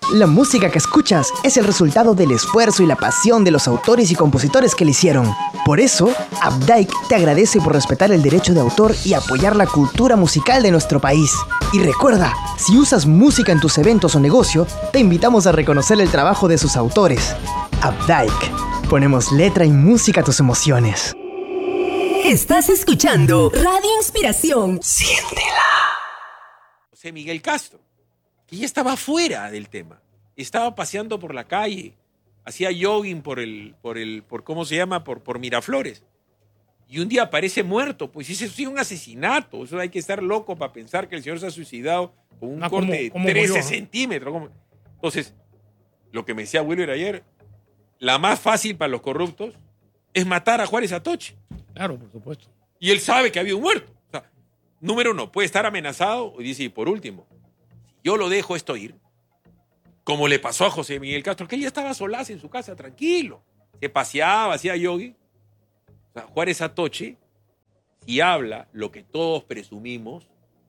La música que escuchas es el resultado del esfuerzo y la pasión de los autores y compositores que la hicieron. Por eso, Updike te agradece por respetar el derecho de autor y apoyar la cultura musical de nuestro país. Y recuerda, si usas música en tus eventos o negocio, te invitamos a reconocer el trabajo de sus autores. Updike. Ponemos letra y música a tus emociones. Estás escuchando Radio Inspiración. Siéntela. José Miguel Castro, que ya estaba fuera del tema. Estaba paseando por la calle, hacía jogging por ¿cómo se llama? Por Miraflores. Y un día aparece muerto. Pues ese es un asesinato. Eso hay que estar loco para pensar que el señor se ha suicidado con un corte de 13 centímetros. Entonces, lo que me decía Wilber ayer, la más fácil para los corruptos es matar a Juárez Atoche. Claro, por supuesto. Y él sabe que ha habido un muerto. O sea, número uno, puede estar amenazado. Y dice, y por último, si yo lo dejo esto ir, como le pasó a José Miguel Castro, que él ya estaba solaz en su casa, tranquilo. Se paseaba, hacía yogi. O sea, Juárez Atoche, si habla lo que todos presumimos,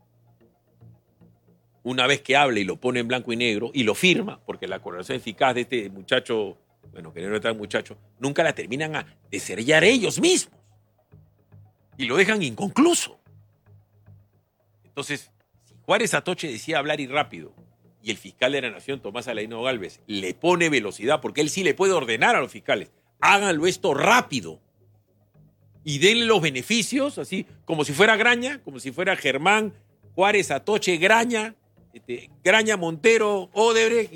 una vez que habla y lo pone en blanco y negro y lo firma, porque la colaboración eficaz de este muchacho, bueno, que no era tan muchacho, nunca la terminan de sellar ellos mismos. Y lo dejan inconcluso. Entonces, si Juárez Atoche decía hablar y rápido, y el fiscal de la Nación, Tomás Aladino Gálvez, le pone velocidad, porque él sí le puede ordenar a los fiscales, háganlo esto rápido, y denle los beneficios, así, como si fuera Graña, como si fuera Germán, Juárez Atoche, Graña, Graña, Montero, Odebrecht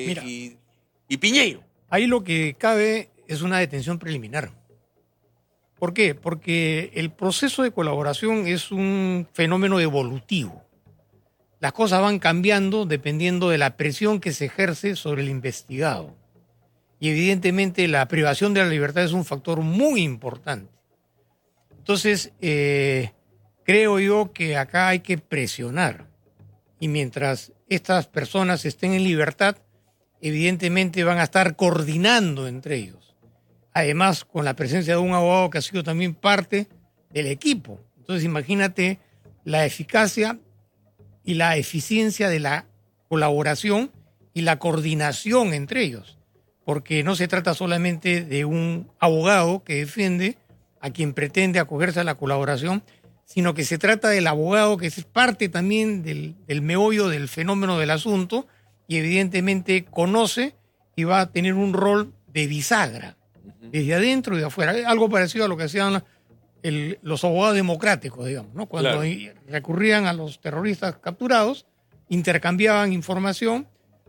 y Piñeiro. Ahí lo que cabe es una detención preliminar. ¿Por qué? Porque el proceso de colaboración es un fenómeno evolutivo. Las cosas van cambiando dependiendo de la presión que se ejerce sobre el investigado. Y evidentemente la privación de la libertad es un factor muy importante. Entonces, creo yo que acá hay que presionar. Y mientras estas personas estén en libertad, evidentemente van a estar coordinando entre ellos. Además, con la presencia de un abogado que ha sido también parte del equipo. Entonces, imagínate la eficacia y la eficiencia de la colaboración y la coordinación entre ellos. Porque no se trata solamente de un abogado que defiende a quien pretende acogerse a la colaboración, sino que se trata del abogado que es parte también del meollo del fenómeno del asunto y evidentemente conoce y va a tener un rol de bisagra, desde adentro y de afuera. Algo parecido a lo que hacían los abogados democráticos, digamos, ¿no? Cuando recurrían a los terroristas capturados, intercambiaban información,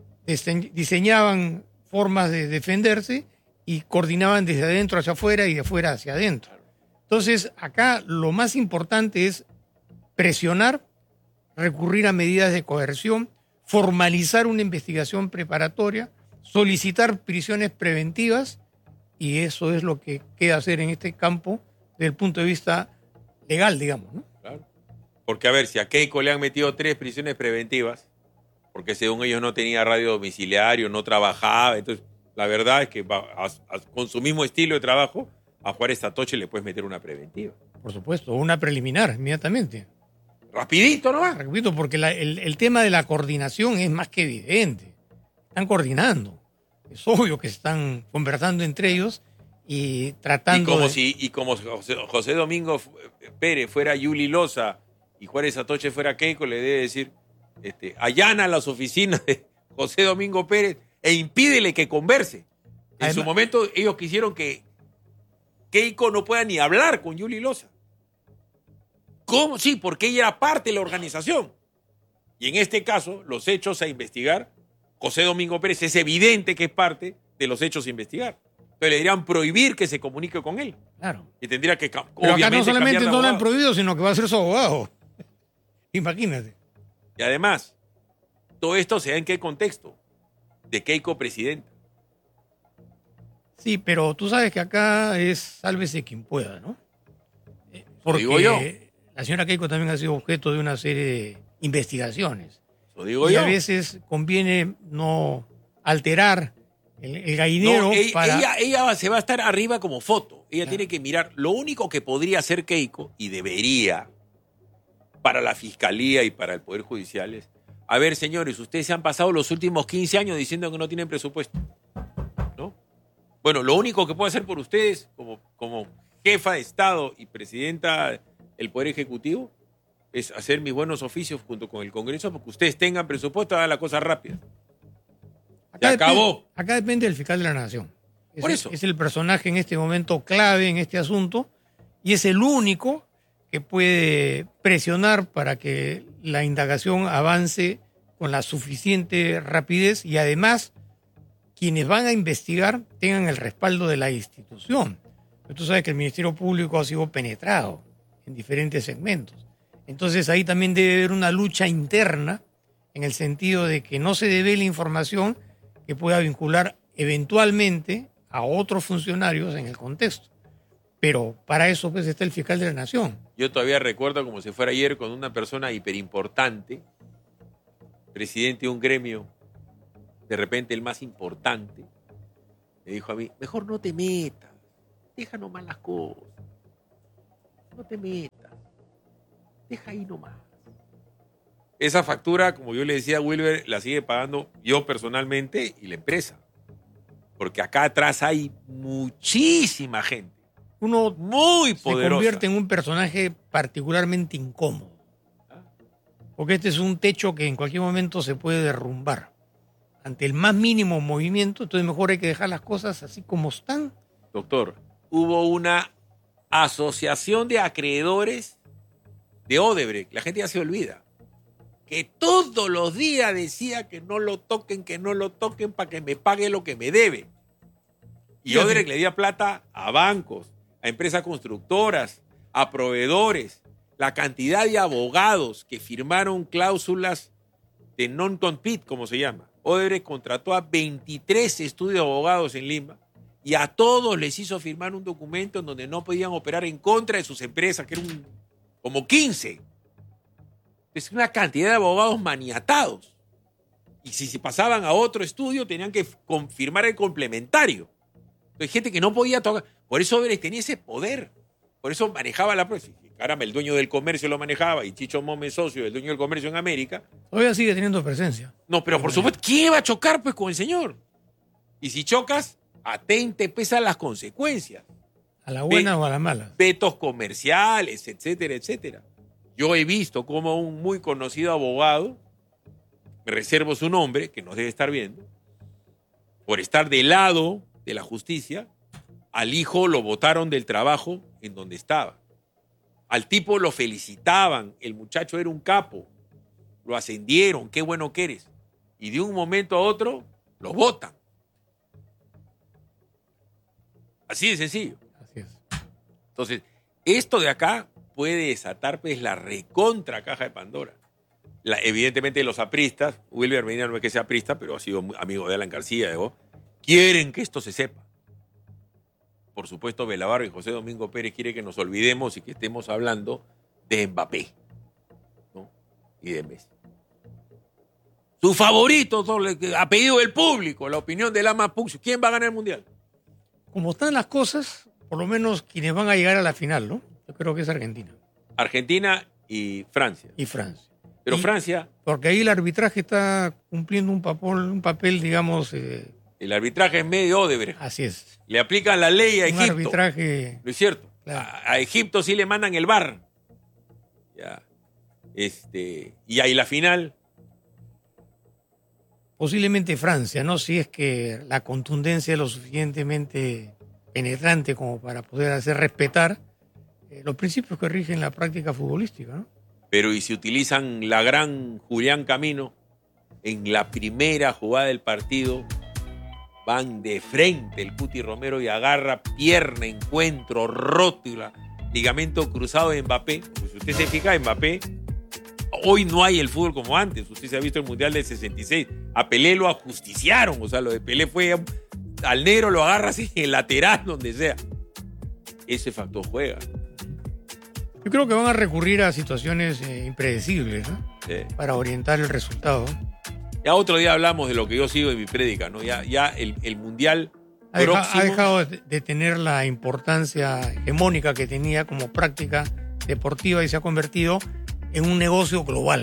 diseñaban formas de defenderse y coordinaban desde adentro hacia afuera y de afuera hacia adentro. Entonces, acá lo más importante es presionar, recurrir a medidas de coerción, formalizar una investigación preparatoria, solicitar prisiones preventivas, y eso es lo que queda hacer en este campo desde el punto de vista legal, digamos, ¿no? Claro. Porque, a ver, si a Keiko le han metido 3 prisiones preventivas, porque según ellos no tenía radio domiciliario, no trabajaba, entonces la verdad es que con su mismo estilo de trabajo, a Juárez Atoche le puedes meter una preventiva. Por supuesto, una preliminar, inmediatamente. Rapidito nomás. Rapidito, porque el tema de la coordinación es más que evidente. Están coordinando. Es obvio que están conversando entre ellos y tratando y como José Domingo Pérez fuera Yuli Loza y Juárez Atoche fuera Keiko, le debe decir, allana las oficinas de José Domingo Pérez e impídele que converse. En su momento ellos quisieron que Keiko no pueda ni hablar con Yuli Loza. ¿Cómo? Sí, porque ella era parte de la organización. Y en este caso, los hechos a investigar, José Domingo Pérez es evidente que es parte de los hechos a investigar. Entonces le dirían prohibir que se comunique con él. Claro. Y tendría que, pero obviamente, acá no solamente no lo han abogado. prohibido, sino que va a ser su abogado. Imagínate. Y además, todo esto se da en qué contexto? De Keiko presidenta. Sí, pero tú sabes que acá es sálvese quien pueda, ¿no? Porque digo yo. La señora Keiko también ha sido objeto de una serie de investigaciones. Lo digo y yo. a veces conviene no alterar el gallinero. No, para... ella se va a estar arriba como foto. Ella tiene que mirar. Lo único que podría hacer Keiko, y debería, para la Fiscalía y para el Poder Judicial, es A ver, señores, ustedes se han pasado los últimos 15 años diciendo que no tienen presupuesto, ¿no? Bueno, lo único que puedo hacer por ustedes, como jefa de Estado y presidenta del Poder Ejecutivo, es hacer mis buenos oficios junto con el Congreso, porque ustedes tengan presupuesto, hagan la cosa rápida. Se acabó. Acá depende del fiscal de la Nación. Por eso. Es el personaje en este momento clave en este asunto y es el único que puede presionar para que la indagación avance con la suficiente rapidez y además quienes van a investigar tengan el respaldo de la institución. Tú sabes que el Ministerio Público ha sido penetrado en diferentes segmentos. Entonces ahí también debe haber una lucha interna en el sentido de que no se devele información que pueda vincular eventualmente a otros funcionarios en el contexto. Pero para eso pues está el fiscal de la Nación. Yo todavía recuerdo como si fuera ayer con una persona hiperimportante, presidente de un gremio, de repente el más importante, me dijo a mí, mejor no te metas, deja nomás las cosas, no te metas, deja ahí nomás. Esa factura, como yo le decía a Wilber, la sigue pagando yo personalmente y la empresa. Porque acá atrás hay muchísima gente. Uno muy poderosa. Se convierte en un personaje particularmente incómodo. Porque este es un techo que en cualquier momento se puede derrumbar. Ante el más mínimo movimiento, entonces mejor hay que dejar las cosas así como están. Doctor, hubo una asociación de acreedores de Odebrecht. La gente ya se olvida. Que todos los días decía que no lo toquen para que me pague lo que me debe. Y Odebrecht le dio plata a bancos, a empresas constructoras, a proveedores. La cantidad de abogados que firmaron cláusulas de non-compete, como se llama. Odebrecht contrató a 23 estudios de abogados en Lima y a todos les hizo firmar un documento en donde no podían operar en contra de sus empresas, que eran como 15. Es una cantidad de abogados maniatados. Y si se pasaban a otro estudio, tenían que confirmar el complementario. Entonces, gente que no podía tocar. Por eso Odebrecht tenía ese poder. Por eso manejaba la prueba. Caramba, el dueño del comercio lo manejaba y Chicho Momme, socio, el dueño del comercio en América. Todavía sigue teniendo presencia. No, pero por supuesto, ¿quién va a chocar pues con el señor? Y si chocas, atente pesan las consecuencias. A la buena o a la mala. Vetos comerciales, etcétera, etcétera. Yo he visto como un muy conocido abogado, me reservo su nombre, que nos debe estar viendo, por estar del lado de la justicia, al hijo lo botaron del trabajo en donde estaba. Al tipo lo felicitaban, el muchacho era un capo, lo ascendieron, qué bueno que eres. Y de un momento a otro lo botan. Así de sencillo. Así es. Entonces, esto de acá puede desatar pues la recontra caja de Pandora. Evidentemente los apristas, Wilber Medina no es que sea aprista, pero ha sido amigo de Alan García, quieren que esto se sepa. Por supuesto, Belabarro y José Domingo Pérez quieren que nos olvidemos y que estemos hablando de Mbappé, ¿no? Y de Messi. Su favorito, a pedido del público, la opinión de Lama Puxio. ¿Quién va a ganar el Mundial? Como están las cosas, por lo menos quienes van a llegar a la final, ¿no? Yo creo que es Argentina. Argentina y Francia. Y Francia. Pero Francia... Porque ahí el arbitraje está cumpliendo un papel, digamos... el arbitraje es medio Odebrecht. Así es. Le aplican la ley a Egipto. Un arbitraje... ¿No es cierto? Claro. A Egipto sí le mandan el VAR. Ya. Y ahí la final... Posiblemente Francia, ¿no? Si es que la contundencia es lo suficientemente penetrante como para poder hacer respetar los principios que rigen la práctica futbolística, ¿no? Pero ¿y si utilizan la gran Julián Camino? En la primera jugada del partido van de frente el Cuti Romero y agarra pierna, encuentro, rótula, ligamento cruzado de Mbappé. Pues si usted se fija, Mbappé, hoy no hay el fútbol como antes. Usted se ha visto el Mundial del 66. A Pelé lo ajusticiaron. O sea, lo de Pelé fue al negro, lo agarra así en el lateral, donde sea. Ese factor juega. Yo creo que van a recurrir a situaciones impredecibles, ¿no? Sí. Para orientar el resultado. Ya otro día hablamos de lo que yo sigo en mi prédica, ¿no? Ya el Mundial ha próximo... dejado de tener la importancia hegemónica que tenía como práctica deportiva y se ha convertido en un negocio global.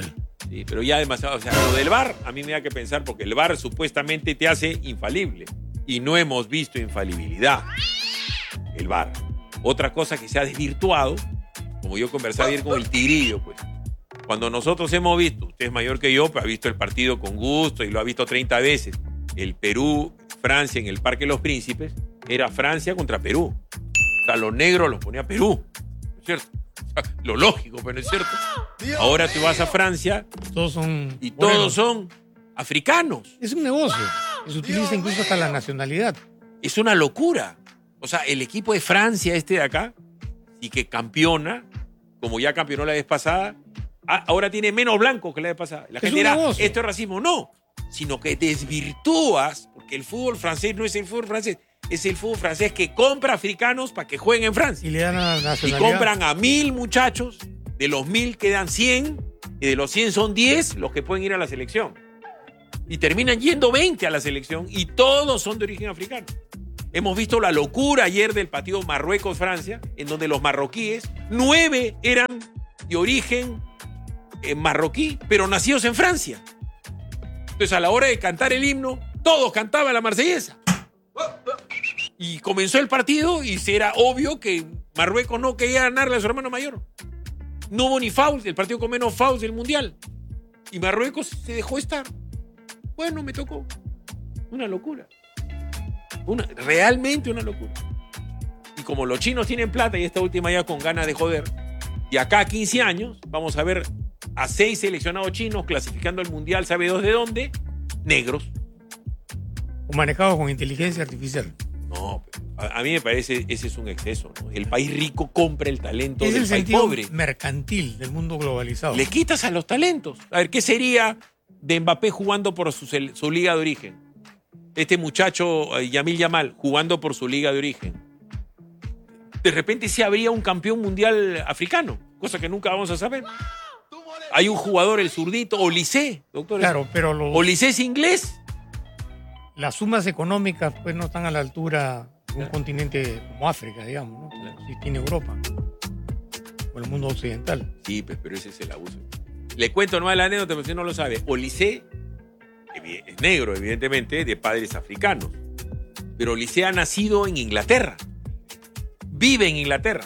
Sí, pero ya demasiado. O sea, lo del VAR a mí me da que pensar porque el VAR supuestamente te hace infalible. Y no hemos visto infalibilidad. El VAR. Otra cosa que se ha desvirtuado, como yo conversaba ayer con el Tigrillo, pues. Cuando nosotros hemos visto, usted es mayor que yo, pero ha visto el partido con gusto y lo ha visto 30 veces. El Perú-Francia en el Parque de los Príncipes era Francia contra Perú. O sea, los negros los ponía Perú. ¿No es cierto? O sea, lo lógico, pero no es cierto. Ahora tú vas a Francia Todos son y morenos. todos son africanos. Es un negocio. Se utiliza incluso hasta la nacionalidad. Es una locura. O sea, el equipo de Francia, este de acá, y que campeona, como ya campeonó la vez pasada, ahora tiene menos blancos que la vez pasada. La Es gente un dirá, negocio. esto es racismo. No, sino que desvirtúas, porque el fútbol francés no es el fútbol francés, es el fútbol francés que compra africanos para que jueguen en Francia. Y le dan a la Y nacionalidad. compran a 1000 muchachos, de los 1000 quedan 100, y de los 100 son 10 los que pueden ir a la selección. Y terminan yendo 20 a la selección, y todos son de origen africano. Hemos visto la locura ayer del partido Marruecos-Francia, en donde los marroquíes, 9 eran de origen marroquí, pero nacidos en Francia. Entonces, a la hora de cantar el himno, todos cantaban la marsellesa. Y comenzó el partido y era obvio que Marruecos no quería ganarle a su hermano mayor. No hubo ni fouls, el partido con menos fouls del Mundial. Y Marruecos se dejó estar. Bueno, me tocó. Una locura. Realmente una locura. Y como los chinos tienen plata y esta última ya con ganas de joder, y acá a 15 años vamos a ver a 6 seleccionados chinos clasificando al Mundial, ¿sabe de dónde? Negros. O manejados con inteligencia artificial. No, a mí me parece ese es un exceso, ¿no? El país rico compra el talento Es del el país sentido pobre. mercantil del mundo globalizado. Le quitas a los talentos. A ver, ¿qué sería de Mbappé jugando por su liga de origen? Este muchacho, Yamil Yamal, jugando por su liga de origen. De repente se habría un campeón mundial africano, cosa que nunca vamos a saber. Hay un jugador, el zurdito, Olise, doctor. Claro, pero Olise es inglés. las sumas económicas pues no están a la altura de un continente como África, digamos, ¿no? Si tiene Europa o el mundo occidental. Sí, pues, pero ese es el abuso. Le cuento nomás la anécdota, pero si no lo sabe. Olise es negro, evidentemente, de padres africanos. Pero Olise ha nacido en Inglaterra. Vive en Inglaterra.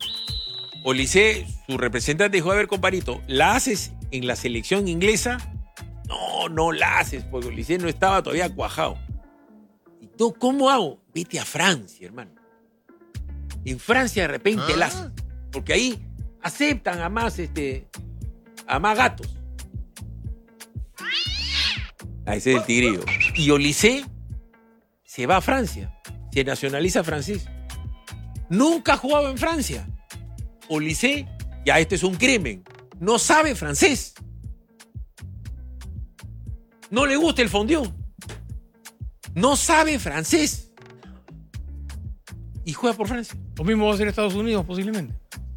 Olise, su representante dijo, a ver, comparito, ¿la haces en la selección inglesa? No la haces, porque Olise no estaba todavía cuajado. ¿Y tú cómo hago? Vete a Francia, hermano. En Francia de repente la haces. Porque ahí aceptan a más gatos. Ese es el tigrillo. Y Olise se va a Francia. Se nacionaliza francés. Nunca ha jugado en Francia. Olise, ya esto es un crimen. No sabe francés. No le gusta el fondue. No sabe francés. Y juega por Francia. Lo mismo va a ser Estados Unidos posiblemente.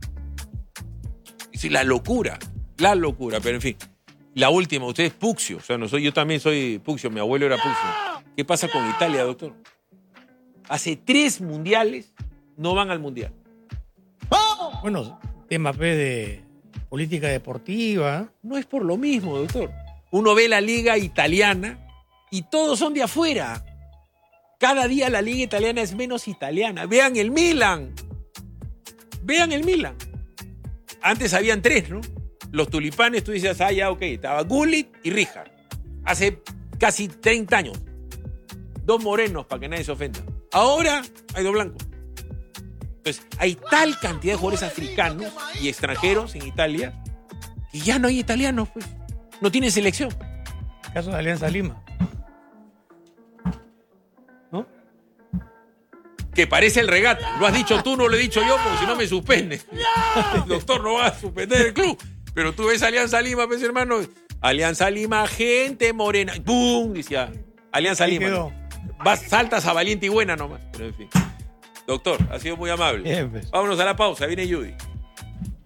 Es la locura. La locura, pero en fin. La última, usted es Puccio. O sea, yo también soy Puccio, mi abuelo era Puccio. ¿Qué pasa con Italia, doctor? Hace 3 mundiales no van al mundial. Bueno, tema pues, de política deportiva. No es por lo mismo, doctor. Uno ve la liga italiana y todos son de afuera. Cada día la liga italiana es menos italiana. Vean el Milan. Vean el Milan. Antes habían 3, ¿no? Los tulipanes, tú dices, ya, ok, estaba Gullit y Rijkaard. Hace casi 30 años. 2 morenos para que nadie se ofenda. Ahora hay 2 blancos. Entonces, hay tal cantidad de jugadores africanos y extranjeros en Italia que ya no hay italianos, pues. No tienen selección. Caso de Alianza Lima. ¿No? Que parece el regata. Lo has dicho tú, no lo he dicho yo, porque si no me suspende. El doctor no va a suspender el club. Pero tú ves Alianza Lima, pues, hermano. Alianza Lima, gente morena. ¡Bum! Decía Alianza Ahí Lima. quedó. Saltas a valiente y buena nomás. Pero en fin. Doctor, ha sido muy amable. Bien, pues. Vámonos a la pausa. Viene Judy.